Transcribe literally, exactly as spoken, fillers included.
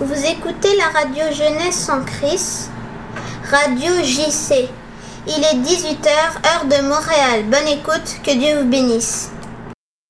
Vous écoutez la radio Jeunesse sans Christ, Radio J C. Il est dix-huit heures, heure de Montréal. Bonne écoute, que Dieu vous bénisse.